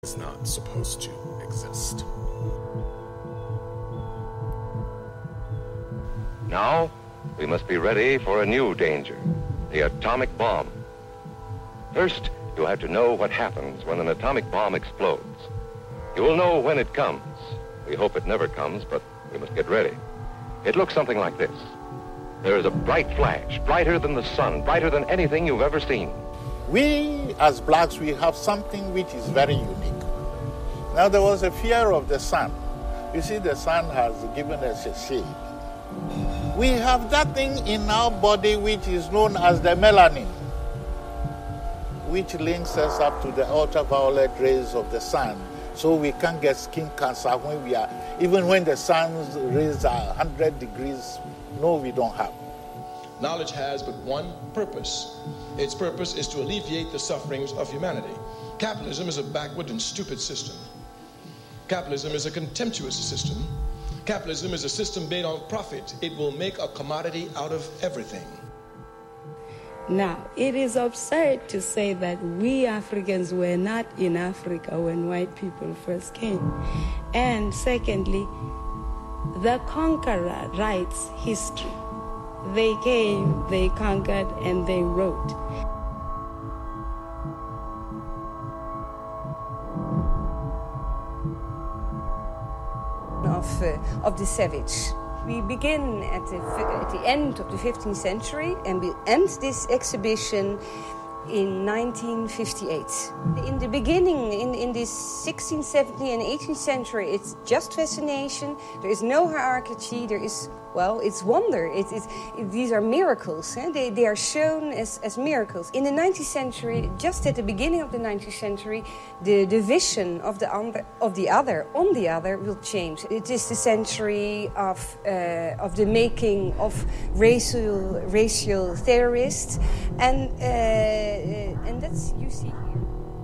is not supposed to exist. Now, we must be ready for a new danger, the atomic bomb. First, you have to know what happens when an atomic bomb explodes. You will know when it comes. We hope it never comes, but we must get ready. It looks something like this. There is a bright flash, brighter than the sun, brighter than anything you've ever seen. We, as blacks, we have something which is very unique. Now, there was a fear of the sun. You see, the sun has given us a shade. We have that thing in our body which is known as the melanin, which links us up to the ultraviolet rays of the sun, so we can't get skin cancer when we are, even when the sun's rays are 100 degrees, no, we don't have. Knowledge has but one purpose. Its purpose is to alleviate the sufferings of humanity. Capitalism is a backward and stupid system. Capitalism is a contemptuous system. Capitalism is a system based on profit. It will make a commodity out of everything. Now, it is absurd to say that we Africans were not in Africa when white people first came. And secondly, the conqueror writes history. They came, they conquered, and they wrote. Of the savage. We begin at the end of the 15th century, and we end this exhibition in 1958. In the beginning, in this 16th, 17th, and 18th century, it's just fascination. There is no hierarchy. There is, well, it's wonder. These are miracles. They are shown as miracles. In the 19th century, just at the beginning of the 19th century, the vision of the other will change. It is the century of the making of racial theorists, and that's you see here.